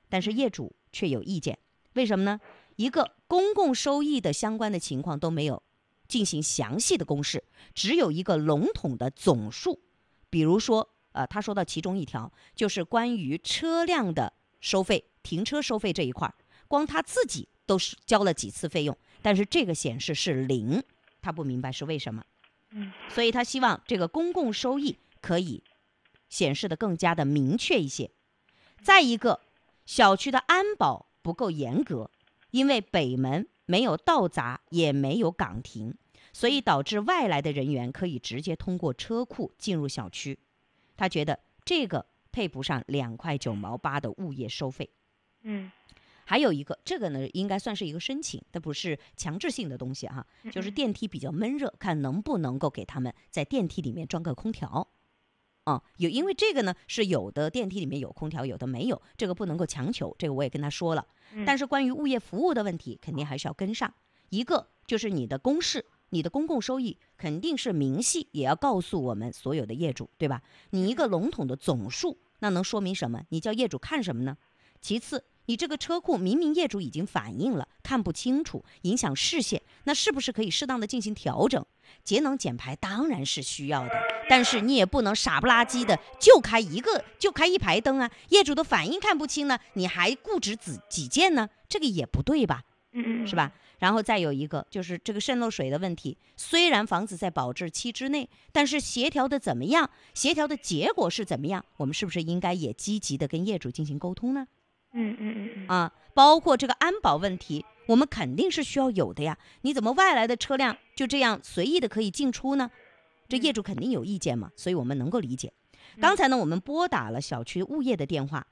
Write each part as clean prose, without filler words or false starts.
但是业主却有意见，为什么呢？一个公共收益的相关的情况都没有进行详细的公示，只有一个笼统的总数。比如说，他说到其中一条就是关于车辆的收费，停车收费这一块，光他自己都是交了几次费用，但是这个显示是0，他不明白是为什么。所以他希望这个公共收益可以显示的更加的明确一些。再一个，小区的安保不够严格，因为北门没有道闸，也没有岗亭，所以导致外来的人员可以直接通过车库进入小区。他觉得这个配不上2块9毛8的物业收费。还有一个，这个呢应该算是一个申请，它不是强制性的东西哈，就是电梯比较闷热，看能不能够给他们在电梯里面装个空调。因为这个呢是有的电梯里面有空调，有的没有，这个不能够强求，这个我也跟他说了。但是关于物业服务的问题肯定还是要跟上。一个就是你的公示，你的公共收益肯定是明细，也要告诉我们所有的业主，对吧？你一个笼统的总数，那能说明什么？你叫业主看什么呢？其次，你这个车库明明业主已经反映了，看不清楚，影响视线，那是不是可以适当的进行调整？节能减排当然是需要的，但是你也不能傻不拉几的就开一排灯啊，业主的反应看不清呢，你还固执己见呢，这个也不对吧？是吧？然后再有一个就是这个渗漏水的问题，虽然房子在保质期之内，但是协调的怎么样，协调的结果是怎么样，我们是不是应该也积极的跟业主进行沟通呢？包括这个安保问题，我们肯定是需要有的呀。你怎么外来的车辆就这样随意的可以进出呢？这业主肯定有意见嘛，所以我们能够理解。刚才呢，我们拨打了小区物业的电话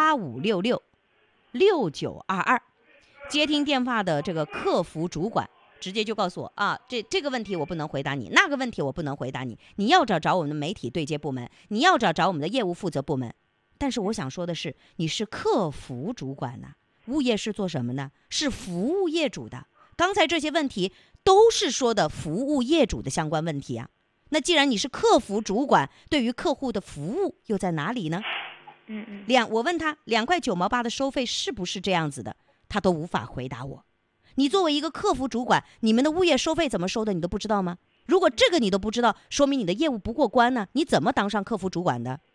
85666922，接听电话的这个客服主管直接就告诉我这个问题我不能回答你，那个问题我不能回答你，你要找我们的媒体对接部门，你要找我们的业务负责部门。但是我想说的是，你是客服主管呢，物业是做什么呢？是服务业主的。刚才这些问题都是说的服务业主的相关问题啊。那既然你是客服主管，对于客户的服务又在哪里呢？我问他2块9毛8的收费是不是这样子的，他都无法回答我。你作为一个客服主管，你们的物业收费怎么收的你都不知道吗？如果这个你都不知道，说明你的业务不过关呢，你怎么当上客服主管的？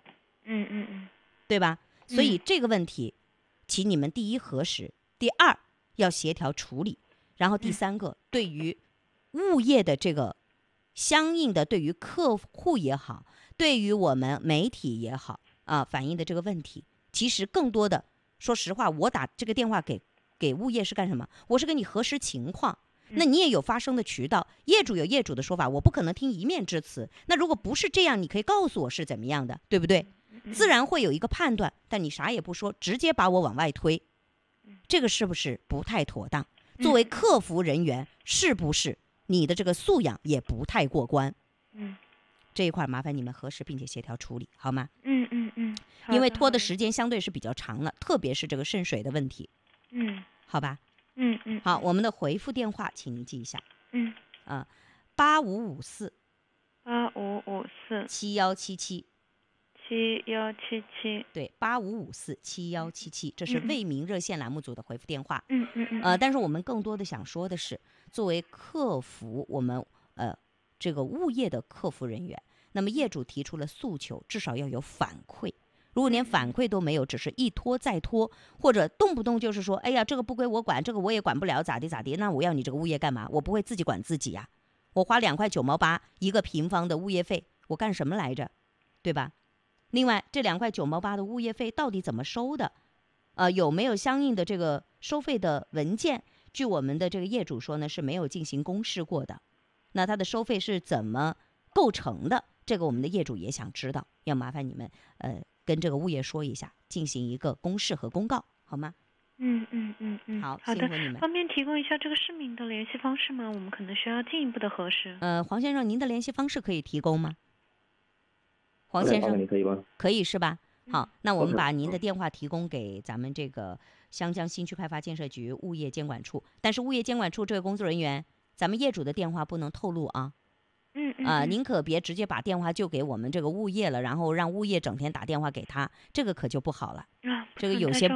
对吧？所以这个问题，请你们第一核实，第二要协调处理，然后第三个，对于物业的这个相应的，对于客户也好，对于我们媒体也好反映的这个问题，其实更多的，说实话，我打这个电话给物业是干什么？我是跟你核实情况。那你也有发声的渠道，业主有业主的说法，我不可能听一面之词。那如果不是这样，你可以告诉我是怎么样的，对不对？自然会有一个判断，但你啥也不说，直接把我往外推，这个是不是不太妥当？作为客服人员，是不是你的这个素养也不太过关？这一块麻烦你们核实并且协调处理，好吗？因为拖的时间相对是比较长了，特别是这个渗水的问题。好吧。好，我们的回复电话，请您记一下。8554 7177。对，85547177，这是为民热线栏目组的回复电话。但是我们更多的想说的是，作为客服，我们这个物业的客服人员，那么业主提出了诉求，至少要有反馈。如果连反馈都没有，只是一拖再拖，或者动不动就是说，哎呀，这个不归我管，这个我也管不了，咋地，那我要你这个物业干嘛？我不会自己管自己呀。我花2块9毛8一个平方的物业费，我干什么来着？对吧？另外，这2块9毛8的物业费到底怎么收的？有没有相应的这个收费的文件？据我们的这个业主说呢，是没有进行公示过的。那他的收费是怎么构成的？这个我们的业主也想知道，要麻烦你们跟这个物业说一下，进行一个公示和公告，好吗？好， 好的， 辛苦你们。 方便提供一下这个市民的联系方式吗？我们可能需要进一步的核实。 黄先生，您的联系方式可以提供吗？黄先生， 可以吗？ 可以是吧？好，那我们把您的电话提供给咱们这个湘江新区开发建设局物业监管处，但是物业监管处这个工作人员，咱们业主的电话不能透露啊。您可别直接把电话就给我们这个物业了，然后让物业整天打电话给他，这个可就不好了。这个有些